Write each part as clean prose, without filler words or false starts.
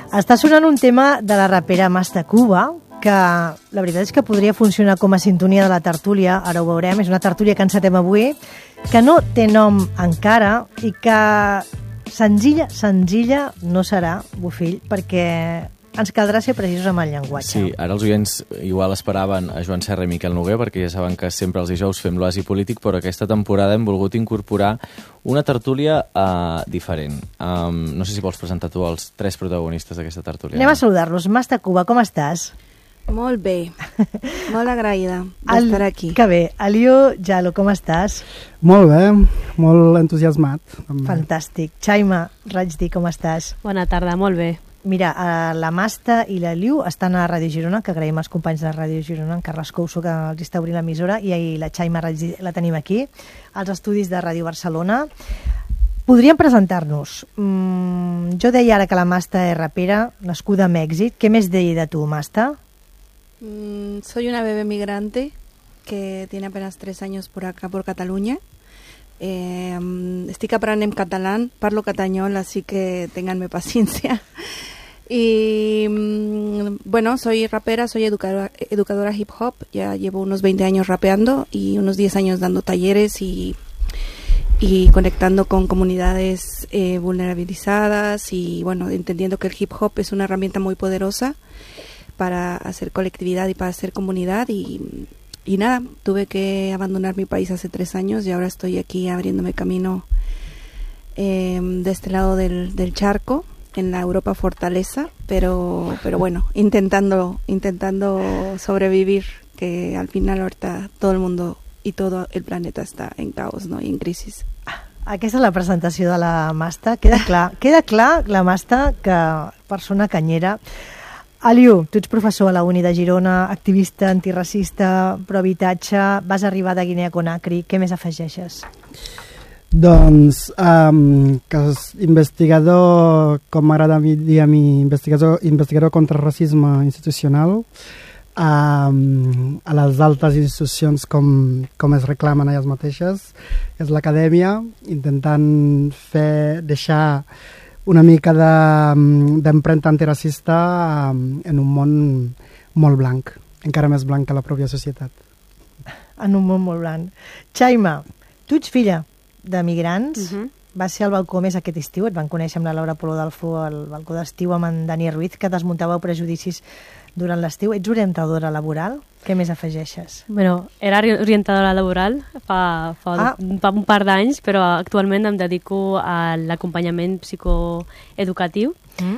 Està sonant un tema de la rapera Masta Cuba, que la veritat és que podria funcionar com a sintonia de la tertúlia, ara ho veurem, és una tertúlia que encetem avui, que no té nom encara i que senzilla no serà, Bofill, perquè ens caldrà ser precisos amb el llenguatge. Sí, ara els oients igual esperaven a Joan Serra i Miquel Noguer, perquè ja saben que sempre els dijous fem l'oasi polític, però aquesta temporada hem volgut incorporar una tertúlia diferent. No sé si vols presentar tu els 3 protagonistes d'aquesta tertúlia. Anem a saludar-los. Masta Cuba, com estàs? Molt bé, molt agraïda d'estar aquí. Que bé. Alió Jalo, com estàs? Molt bé, molt entusiasmat. També. Fantàstic. Chaima Rajdi, com estàs? Bona tarda, molt bé. Mira, la Masta i la Liu estan a Ràdio Girona, que agraïm als companys de Ràdio Girona, en Carles Couso, que els està obrint l'emissora, i la Chaima Rajdi la tenim aquí, als estudis de Ràdio Barcelona. Podríem presentar-nos. Jo deia ara que la Masta és rapera, nascuda a Mèxic. Què més deia de tu, Masta? Soy una bebé migrante que tiene apenas 3 años por acá, por Cataluña. Estic aprenent catalán, parlo catañol, así que ténganme paciencia. Y bueno, soy rapera, soy educadora hip hop, ya llevo unos 20 años rapeando y unos 10 años dando talleres y conectando con comunidades vulnerabilizadas y bueno, entendiendo que el hip hop es una herramienta muy poderosa para hacer colectividad y para hacer comunidad y nada, tuve que abandonar mi país hace 3 años y ahora estoy aquí abriéndome camino de este lado del charco, en la Europa fortaleza, pero bueno, intentando sobrevivir, que al final ahorita todo el mundo y todo el planeta està en caos, no? I en crisi. Aquesta és la presentació de la Masta. Queda clar, la Masta, que persona canyera. Aliu, tu ets professor a la Uni de Girona, activista antiracista, pro-habitatge, vas arribar de Guinea Conakry, què més afegeixes? Doncs que és investigador, com m'agrada dir a mi, investigador contra el racisme institucional, a les altes institucions com es reclamen elles mateixes, és l'acadèmia, intentant deixar una mica d'empremta antiracista en un món molt blanc, encara més blanc que la pròpia societat. En un món molt blanc. Chaima, tu ets filla de migrants, va ser al balcó més aquest estiu, et van conèixer amb la Laura Polo d'Alfo al balcó d'estiu amb en Dani Ruiz, que desmuntàveu prejudicis durant l'estiu. Ets orientadora laboral? Què més afegeixes? Bueno, era orientadora laboral fa un par d'anys, però actualment em dedico a l'acompanyament psicoeducatiu,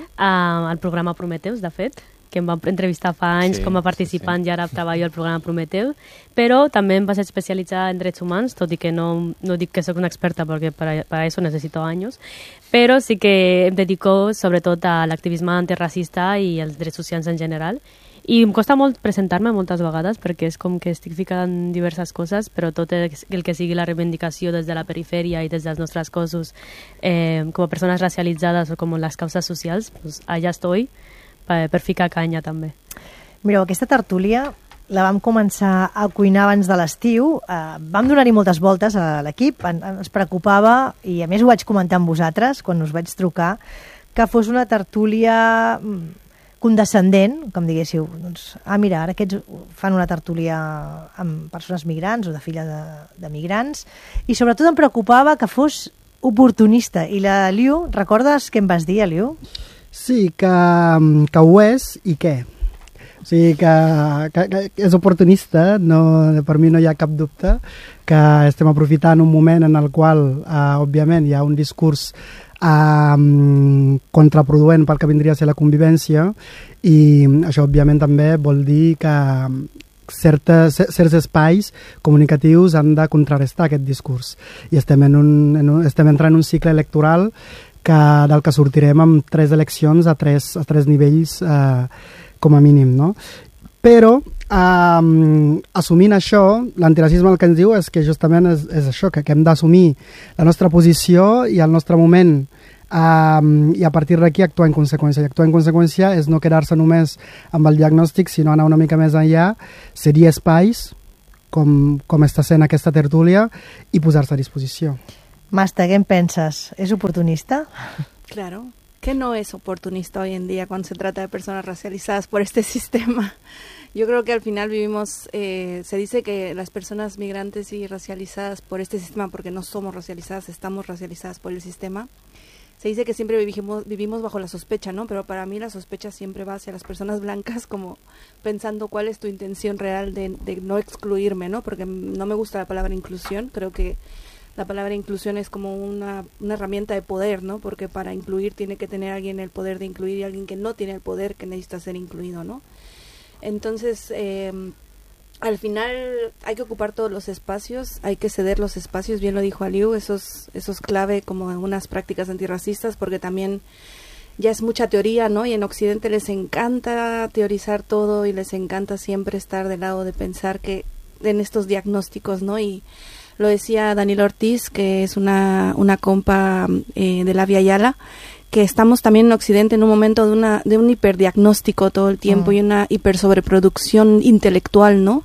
al programa Prometeus, de fet, que em van entrevistar fa anys com a participant i ara treballo al programa Prometeu, però també em vaig especialitzar en drets humans, tot i que no dic que soc una experta perquè para eso necesito años, però sí que em dedico sobretot a l'activisme antiracista i els drets socials en general. I em costa molt presentar-me moltes vegades perquè és com que estic ficant diverses coses, però tot el que sigui la reivindicació des de la perifèria i des dels nostres cossos com a persones racialitzades o com les causes socials, pues allà estoy per ficar canya també. Mireu, aquesta tertúlia la vam començar a cuinar abans de l'estiu, vam donar-hi moltes voltes a l'equip, ens preocupava, i a més ho vaig comentar amb vosaltres quan us vaig trucar, que fos una tertúlia condescendent, com diguéssiu, doncs, mira, ara aquests fan una tertúlia amb persones migrants o de filles de migrants, i sobretot em preocupava que fos oportunista. I la Liu, recordes què em vas dir, Liu? Sí, que ho és i què? O sigui, que és oportunista, per mi no hi ha cap dubte, que estem aprofitant un moment en el qual, òbviament, hi ha un discurs contraproduent pel que vindria a ser la convivència, i això, òbviament, també vol dir que certs espais comunicatius han de contrarrestar aquest discurs. I estem entrant en un cicle electoral del que sortirem amb 3 eleccions a tres nivells com a mínim, no? Però assumint això, l'antiracisme el que ens diu és que justament és això, que hem d'assumir la nostra posició i el nostre moment i a partir d'aquí actuar en conseqüència. I actuar en conseqüència és no quedar-se només amb el diagnòstic, sinó anar una mica més enllà, cedir espais, com està sent aquesta tertúlia, i posar-se a disposició. Masta, què en penses? És oportunista? Claro, ¿Qué no es oportunista hoy en día cuando se trata de personas racializadas por este sistema? Yo creo que al final vivimos, se dice que las personas migrantes y racializadas por este sistema, porque no somos racializadas, estamos racializadas por el sistema. Se dice que siempre vivimos bajo la sospecha, ¿no? Pero para mí la sospecha siempre va hacia las personas blancas, como pensando cuál es tu intención real de no excluirme, ¿no? Porque no me gusta la palabra inclusión, creo que la palabra inclusión es como una herramienta de poder, ¿no? Porque para incluir tiene que tener alguien el poder de incluir y alguien que no tiene el poder que necesita ser incluido, ¿no? Entonces, al final hay que ocupar todos los espacios, hay que ceder los espacios, bien lo dijo Aliu, eso es clave como en unas prácticas antirracistas, porque también ya es mucha teoría, ¿no? Y en Occidente les encanta teorizar todo y les encanta siempre estar del lado de pensar que en estos diagnósticos, ¿no? Y lo decía Daniela Ortiz, que es una compa de la Via Yala, que estamos también en Occidente en un momento de un hiperdiagnóstico todo el tiempo y una hipersobreproducción intelectual, ¿no?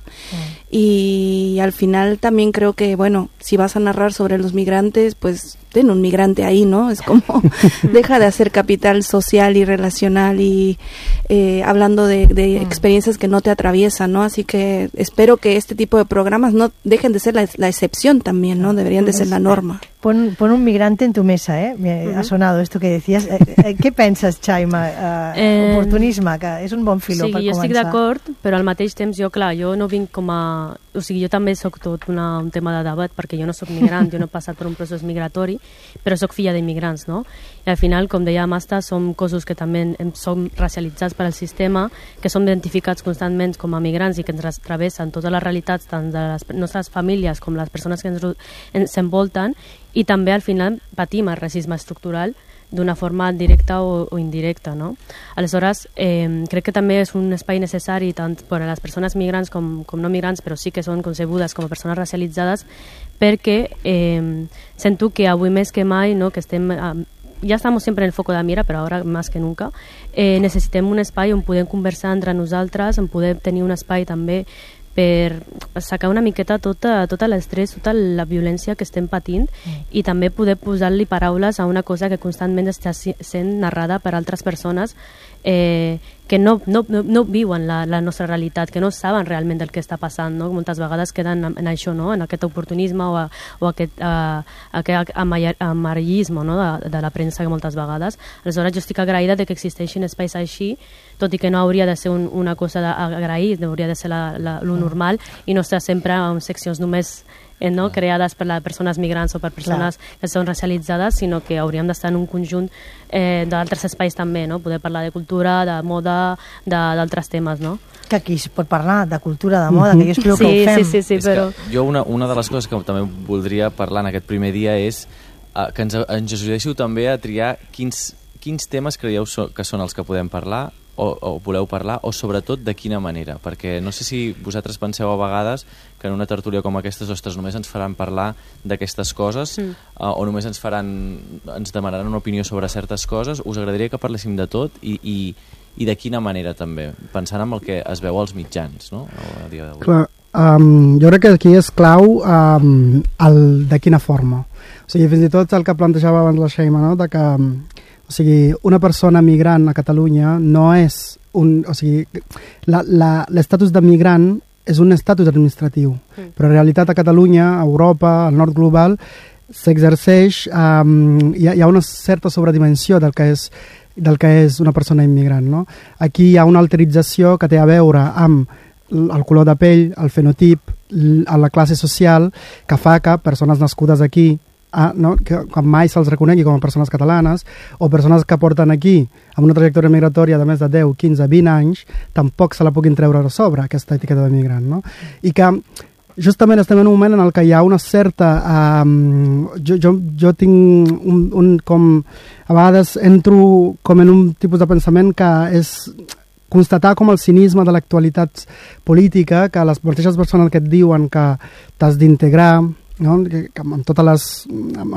Y al final también creo que, bueno, si vas a narrar sobre los migrantes, pues ten un migrante ahí, ¿no? Es como, deja de hacer capital social y relacional y hablando de experiencias que no te atraviesan, ¿no? Así que espero que este tipo de programas no dejen de ser la excepción también, ¿no? Deberían de ser la norma. Pon un migrante en tu mesa, ¿eh? Ha sonado esto que decías. Què penses, Chaima? Oportunisme, que és un bon filó per començar. Sí, jo estic d'acord, però al mateix temps jo, clar, jo no vinc com a... O sigui, jo també sóc tot un tema de debat, perquè jo no sóc migrant, jo no he passat per un procés migratori, però sóc filla d'immigrants, no? I al final, com deia Masta, som cossos que també som racialitzats per al sistema, que som identificats constantment com a migrants i que ens travessen totes les realitats, tant de les nostres famílies com les persones que ens envolten, i també al final patim el racisme estructural d'una forma directa o indirecta, no? Aleshores, crec que també és un espai necessari tant per a les persones migrants com no migrants, però sí que són concebudes com a persones racialitzades, perquè sento que avui més que mai, no, que estem... ya estamos siempre en el foco de mira, pero ahora más que nunca, necessitem un espai on podem conversar entre nosaltres, on podem tenir un espai també per sacar una miqueta tota l'estrès, tota la violència que estem patint i també poder posar-li paraules a una cosa que constantment està sent narrada per altres persones que no viuen la nostra realitat, que no saben realment el que està passant, no? Moltes vegades queden en això, no? En aquest oportunisme o aquest amarillisme, no? de la premsa que moltes vegades. Aleshores jo estic agraïda de que existeixin espais així, tot i que no hauria de ser una cosa d'agrair, hauria de ser lo normal i no estar sempre en seccions només no creades per les persones migrants o per persones que són racialitzades, sinó que hauríem d'estar en un conjunt d'altres espais també, no? Poder parlar de cultura, de moda, d'altres temes, no? Que aquí es pot parlar de cultura, de moda, que jo espero que ho fem. Sí, però... Jo una de les coses que també voldria parlar en aquest primer dia és que ens ajudéssiu també a triar quins temes creieu que són els que podem parlar o voleu parlar, o sobretot de quina manera, perquè no sé si vosaltres penseu a vegades que en una tertúlia com aquesta, ostres, només ens faran parlar d'aquestes coses o només ens demanaran una opinió sobre certes coses. Us agradaria que parléssim de tot i de quina manera també, pensant en el que es veu als mitjans, no? A dia d'avui. Clar, jo crec que aquí és clau de quina forma. O sigui, fins i tot el que plantejava abans la Sheima, no? De que o sigui, una persona migrant a Catalunya no és o sigui, l'estatus de migrant és un estatus administratiu, però en realitat a Catalunya, a Europa, al nord global, s'exerceix, hi ha una certa sobredimensió del que és una persona immigrant, no? Aquí hi ha una alterització que té a veure amb el color de pell, el fenotip, la classe social, que fa que persones nascudes aquí que mai se'ls reconegui com a persones catalanes o persones que porten aquí amb una trajectòria migratòria de més de 10, 15, 20 anys, tampoc se la puguin treure a sobre aquesta etiqueta de migrant, no? I que justament estem en un moment en el que hi ha una certa... Jo tinc com... A vegades entro com en un tipus de pensament que és constatar com el cinisme de l'actualitat política, que les mateixes persones que et diuen que t'has d'integrar, no? Amb totes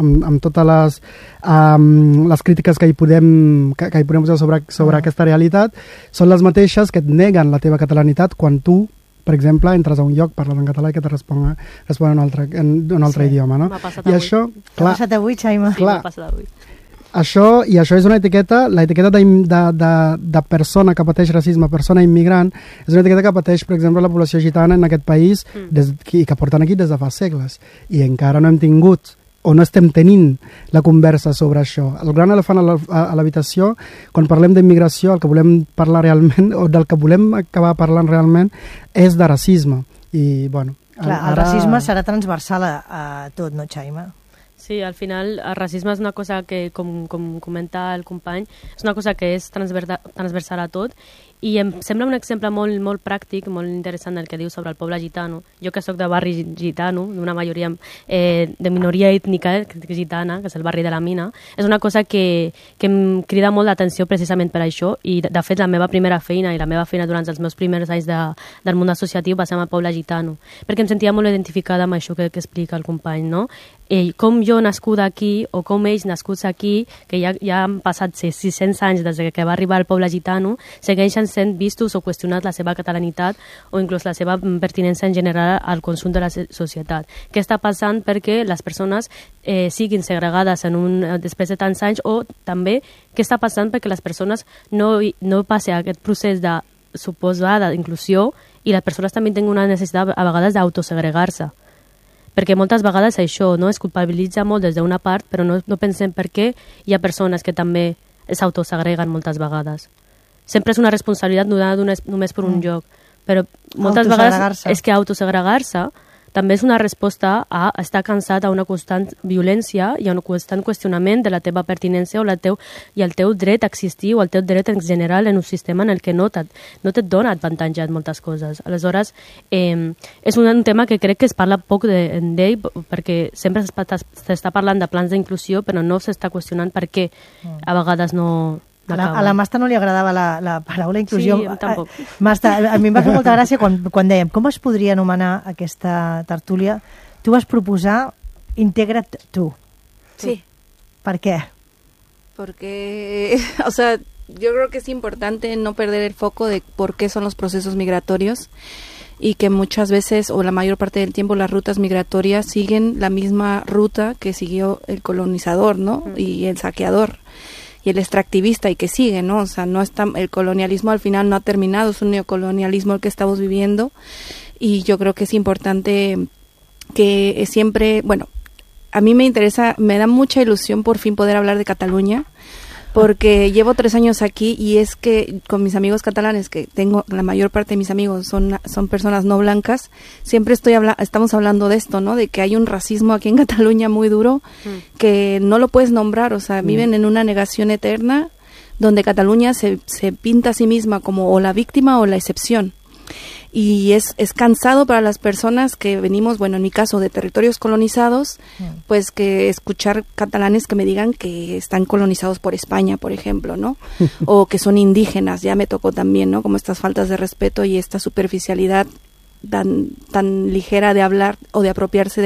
les crítiques que hi podem posar sobre aquesta realitat, són les mateixes que et neguen la teva catalanitat quan tu, per exemple, entres a un lloc, parles en català i que te responen en un altre idioma, no? M'ha passat I avui. això, T'ha passat avui, Chaima? Sí, m'ha passat avui. això és una etiqueta, l'etiqueta de persona que pateix racisme, persona immigrant, és una etiqueta que pateix, per exemple, la població gitana en aquest país i que porten aquí des de fa segles. I encara no hem tingut o no estem tenint la conversa sobre això. El gran elefant a l'habitació, quan parlem d'immigració, el que volem parlar realment, o del que volem acabar parlant realment, és de racisme. I, bueno, clar, el racisme serà transversal a tot, no, Xaima? Sí, al final el racisme és una cosa que, com comenta el company, és una cosa que és transversal a tot, i em sembla un exemple molt pràctic, molt interessant el que diu sobre el poble gitano. Jo que sóc de barri gitano, d'una majoria de minoria ètnica gitana, que és el barri de la Mina, és una cosa que em crida molt l'atenció precisament per això, i de fet la meva primera feina i la meva feina durant els meus primers anys del món associatiu va ser amb el poble gitano, perquè em sentia molt identificada amb això que explica el company, no? Com jo nascuda aquí, o com ells nascuts aquí, que ja han passat 600 anys des que va arribar el poble gitano, segueixen sent vistos o qüestionats la seva catalanitat o inclús la seva pertinença en general al conjunt de la societat. Què està passant perquè les persones siguin segregades després de tants anys, o també què està passant perquè les persones no passen aquest procés de suposada inclusió i les persones també tenen una necessitat a vegades d'autosegregar-se. Perquè moltes vegades això es culpabilitza molt des d'una part, però no pensem per què hi ha persones que també s'autosegreguen moltes vegades. Sempre és una responsabilitat donada només per un lloc, però moltes vegades és que autosegregar-se també és una resposta a estar cansat a una constant violència i a un constant qüestionament de la teva pertinença i el teu dret a existir o el teu dret en general en un sistema en el que no et dona avantatge en moltes coses. Aleshores, és un tema que crec que es parla poc d'ell, perquè sempre s'està parlant de plans d'inclusió, però no s'està qüestionant per què a vegades no... A la Masta no li agradava la paraula inclusió. Sí, tampoc. Masta, a mi em va fer molta gràcia quan dèiem com es podria anomenar aquesta tertúlia. Tu vas proposar Integra't tu. Sí. ¿Por qué? Porque, o sea, yo creo que es importante no perder el foco de por qué son los procesos migratorios y que muchas veces o la mayor parte del tiempo las rutas migratorias siguen la misma ruta que siguió el colonizador, ¿no? Y el saqueador y el extractivista y que sigue, ¿no? O sea, el colonialismo al final no ha terminado, es un neocolonialismo el que estamos viviendo, y yo creo que es importante que siempre, bueno, a mí me da mucha ilusión por fin poder hablar de Cataluña, porque llevo 3 años aquí y es que con mis amigos catalanes, que tengo, la mayor parte de mis amigos son personas no blancas, siempre estamos hablando de esto, ¿no? De que hay un racismo aquí en Cataluña muy duro, que no lo puedes nombrar, o sea, viven en una negación eterna, donde Cataluña se pinta a sí misma como o la víctima o la excepción. Y es cansado para las personas que venimos, bueno, en mi caso, de territorios colonizados, pues que escuchar catalanes que me digan que están colonizados por España, por ejemplo, ¿no? O que son indígenas, ya me tocó también, ¿no? Como estas faltas de respeto y esta superficialidad tan ligera de hablar o de apropiarse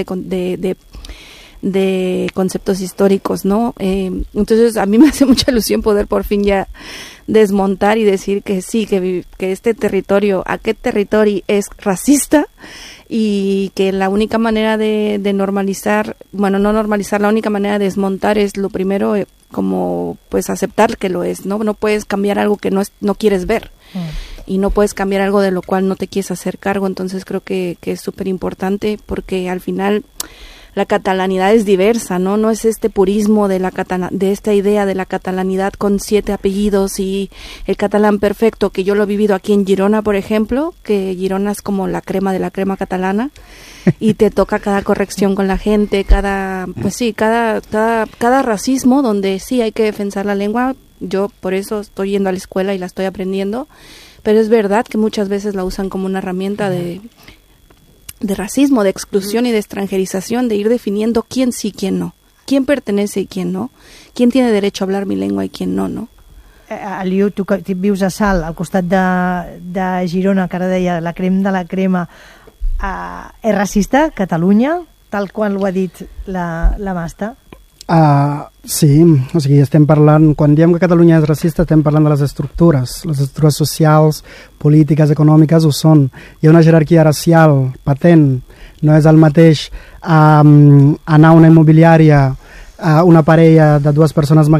de conceptos históricos, ¿no? Entonces a mí me hace mucha ilusión poder por fin ya desmontar y decir que sí, que este territorio, aquel territorio es racista, y que la única manera de normalizar, bueno, no normalizar, la única manera de desmontar es lo primero, como pues aceptar que lo es, ¿no? No puedes cambiar algo que no quieres ver. Y no puedes cambiar algo de lo cual no te quieres hacer cargo. Entonces creo que es súper importante, porque al final la catalanidad es diversa, ¿no? No es este purismo de esta idea de la catalanidad con 7 apellidos y el catalán perfecto, que yo lo he vivido aquí en Girona, por ejemplo, que Girona es como la crema de la crema catalana, y te toca cada corrección con la gente, cada racismo, donde sí hay que defensar la lengua. Yo por eso estoy yendo a la escuela y la estoy aprendiendo, pero es verdad que muchas veces la usan como una herramienta de racismo, de exclusión y de extranjerización, de ir definiendo quién sí, quién no, quién pertenece y quién no, quién tiene derecho a hablar mi lengua y quién no, ¿no? Aliu, tu que vius a Salt, al costat de Girona, que ara deia la crema de la crema, és racista Catalunya, tal qual ho ha dit la Masta? Sí, o sigui, estem parlant, quan diem que Catalunya és racista, estem parlant de les estructures socials, polítiques, econòmiques, ho són. Hi ha una jerarquia racial patent, no és el mateix anar a una immobiliària, una parella de 2 persones